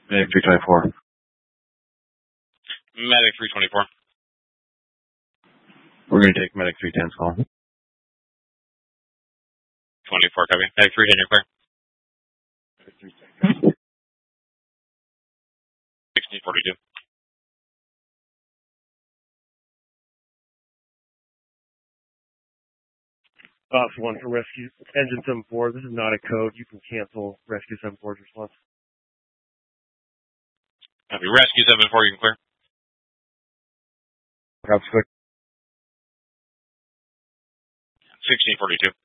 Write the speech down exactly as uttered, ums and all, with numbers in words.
Medic three twenty-four. Medic three twenty-four. We're going to take Medic three ten's call. twenty-four, copy. Medic three ten, you're clear. sixteen forty-two. Ops one for rescue. Engine seven four. This is not a code. You can cancel rescue seven four's response. Copy. Rescue seven four, you can clear. Perhaps quick. sixteen forty-two.